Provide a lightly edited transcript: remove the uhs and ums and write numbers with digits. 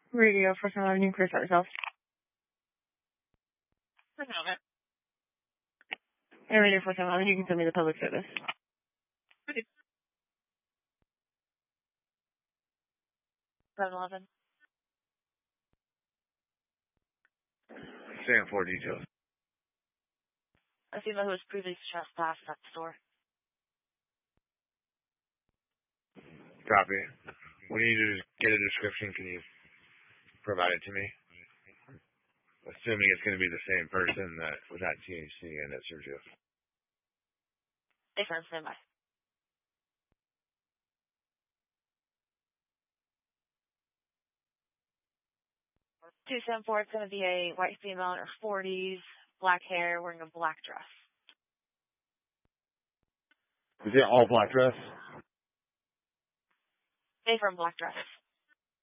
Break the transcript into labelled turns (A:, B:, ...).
A: Radio for some Avenue, Chris ourselves.
B: For the moment.
A: And Radio for some Avenue, you can send me the public service.
B: Okay. 7-Eleven.
C: Sam 4 details.
B: A female who was previously trespassed at the store.
C: Copy. When you get a description, can you provide it to me? Assuming it's going to be the same person that was at THC and at Sergio's.
B: Thanks, man. Stand by. 274, it's going to be a white female in her 40s, black hair, wearing a black dress.
C: Is it all black dress?
B: A from black dress.